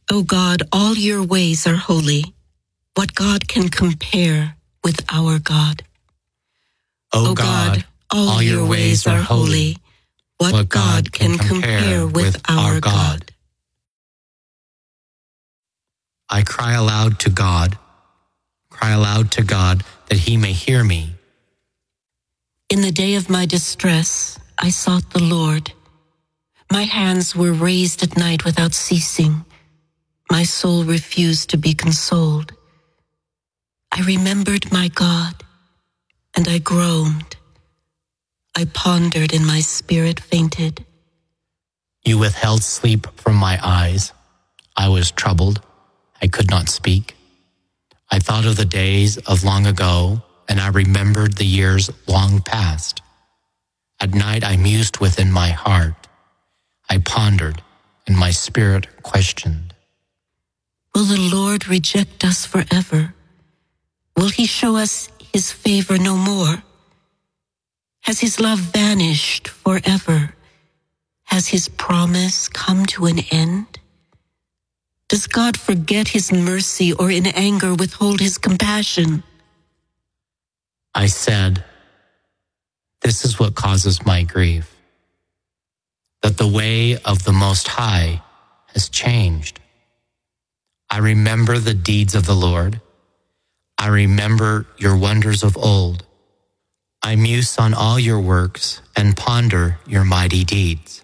O God, all your ways are holy. What God can compare with our God? O God, all your ways are holy. What God can compare with our God? I cry aloud to God. Cry aloud to God that he may hear me. In the day of my distress, I sought the Lord. My hands were raised at night without ceasing. My soul refused to be consoled. I remembered my God, and I groaned. I pondered, and my spirit fainted. You withheld sleep from my eyes. I was troubled. I could not speak. I thought of the days of long ago, and I remembered the years long past. At night I mused within my heart. I pondered, and my spirit questioned. Will the Lord reject us forever? Will he show us his favor no more? Has his love vanished forever? Has his promise come to an end? Does God forget his mercy or in anger withhold his compassion? I said, this is what causes my grief, that the way of the Most High has changed. I remember the deeds of the Lord. I remember your wonders of old. I muse on all your works and ponder your mighty deeds.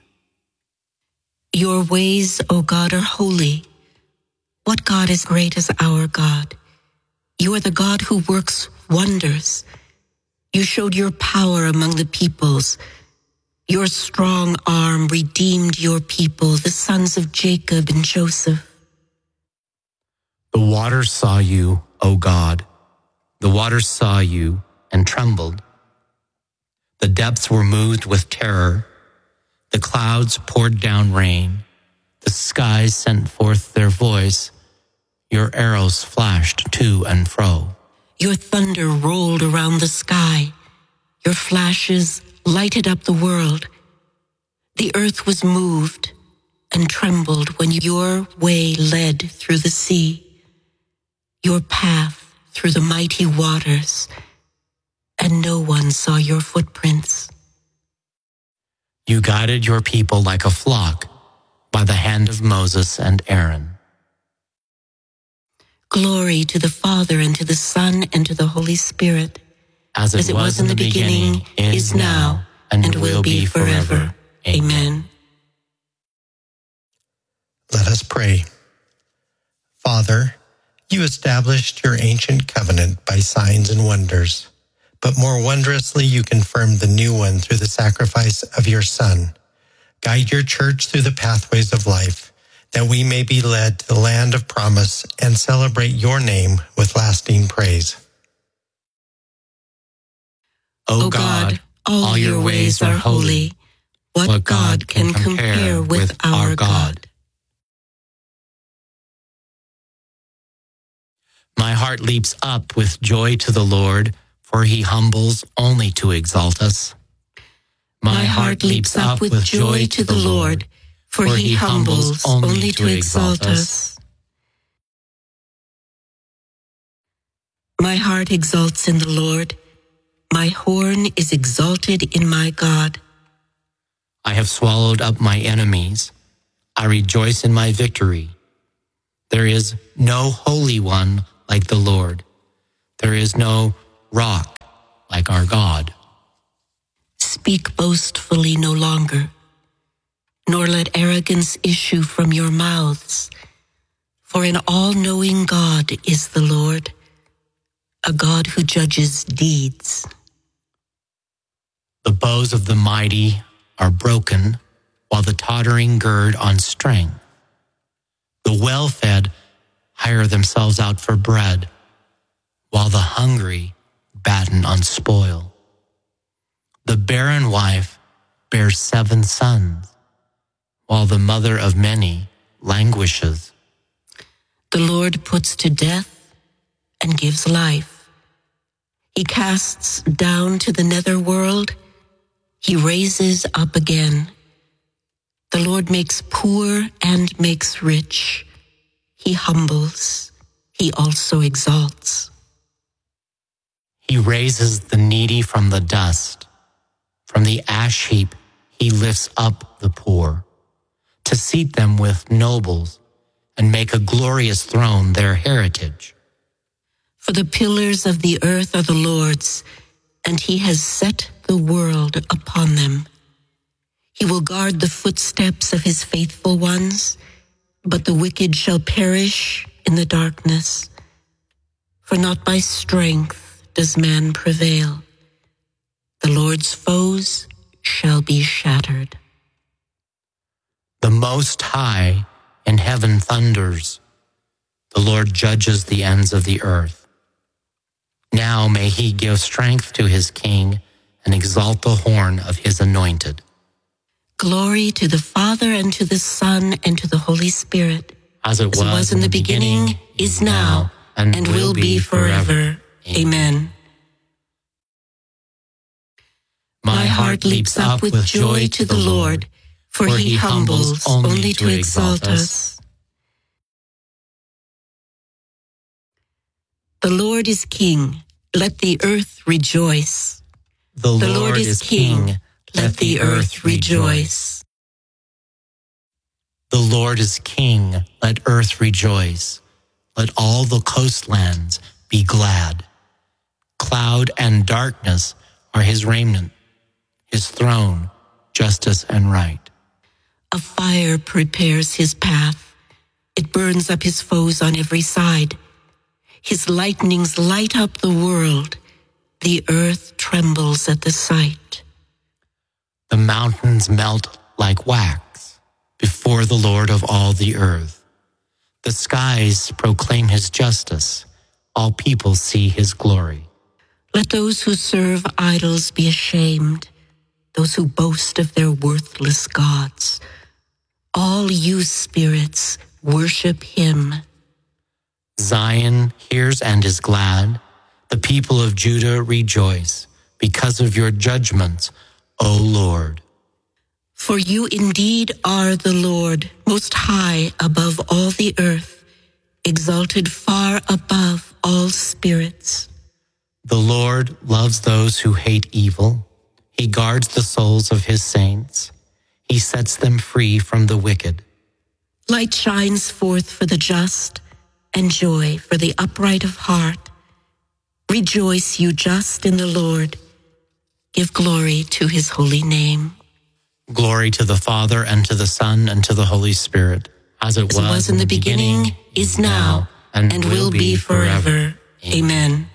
Your ways, O God, are holy. What God is great as our God? You are the God who works wonders. You showed your power among the peoples. Your strong arm redeemed your people, the sons of Jacob and Joseph. The waters saw you, O God. The waters saw you and trembled. The depths were moved with terror. The clouds poured down rain. The skies sent forth their voice. Your arrows flashed to and fro. Your thunder rolled around the sky. Your flashes lighted up the world. The earth was moved and trembled when your way led through the sea, your path through the mighty waters, and no one saw your footprints. You guided your people like a flock by the hand of Moses and Aaron. Glory to the Father, and to the Son, and to the Holy Spirit, as it was in the beginning, is now, and will be forever. Amen. Let us pray. Father, you established your ancient covenant by signs and wonders, but more wondrously you confirmed the new one through the sacrifice of your Son. Guide your church through the pathways of life, that we may be led to the land of promise and celebrate your name with lasting praise. O God, all your ways are holy. What God can compare with our God? My heart leaps up with joy to the Lord, for he humbles only to exalt us. My heart leaps up with joy to the Lord, for he humbles only to exalt us. My heart exalts in the Lord. My horn is exalted in my God. I have swallowed up my enemies. I rejoice in my victory. There is no holy one like the Lord. There is no rock like our God. Speak boastfully no longer, nor let arrogance issue from your mouths. For an all-knowing God is the Lord, a God who judges deeds. The bows of the mighty are broken, while the tottering gird on strength. The well-fed hire themselves out for bread, while the hungry batten on spoil. The barren wife bears 7 sons, while the mother of many languishes. The Lord puts to death and gives life. He casts down to the netherworld. He raises up again. The Lord makes poor and makes rich. He humbles, he also exalts. He raises the needy from the dust. From the ash heap, he lifts up the poor, to seat them with nobles and make a glorious throne their heritage. For the pillars of the earth are the Lord's, and he has set the world upon them. He will guard the footsteps of his faithful ones, but the wicked shall perish in the darkness. For not by strength does man prevail. The Lord's foes shall be shattered. The Most High in heaven thunders. The Lord judges the ends of the earth. Now may he give strength to his king and exalt the horn of his anointed. Glory to the Father, and to the Son, and to the Holy Spirit. As it was in the beginning, is now, and will be forever. Amen. My heart leaps up with joy to the Lord, for he humbles only to exalt us. The Lord is King, let the earth rejoice. The Lord is King, let the earth rejoice. The Lord is King, let earth rejoice. Let all the coastlands be glad. Cloud and darkness are his raiment, his throne, justice and right. A fire prepares his path. It burns up his foes on every side. His lightnings light up the world. The earth trembles at the sight. The mountains melt like wax before the Lord of all the earth. The skies proclaim his justice. All people see his glory. Let those who serve idols be ashamed, those who boast of their worthless gods. All you spirits, worship him. Zion hears and is glad. The people of Judah rejoice because of your judgments, O Lord. For you indeed are the Lord, most high above all the earth, exalted far above all spirits. The Lord loves those who hate evil. He guards the souls of his saints. He sets them free from the wicked. Light shines forth for the just, and joy for the upright of heart. Rejoice, you just, in the Lord. Give glory to his holy name. Glory to the Father, and to the Son, and to the Holy Spirit, as it was in the beginning, is now, and will be forever. Amen.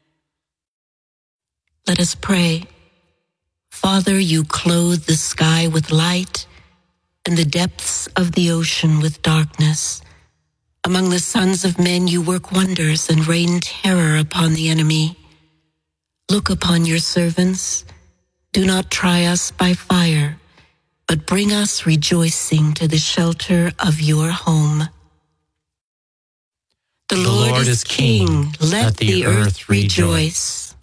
Let us pray. Father, you clothe the sky with light and the depths of the ocean with darkness. Among the sons of men you work wonders and rain terror upon the enemy. Look upon your servants. Do not try us by fire, but bring us rejoicing to the shelter of your home. The Lord is King. Let the earth rejoice.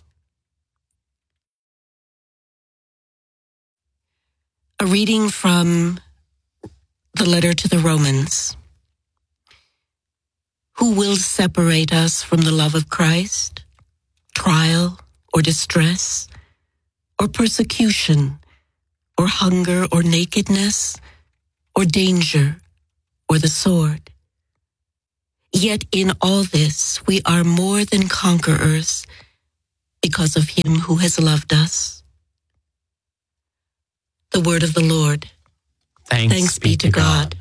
A reading from the letter to the Romans. Who will separate us from the love of Christ? Trial or distress, or persecution, or hunger or nakedness, or danger, or the sword? Yet in all this we are more than conquerors because of him who has loved us. The word of the Lord. Thanks be to God.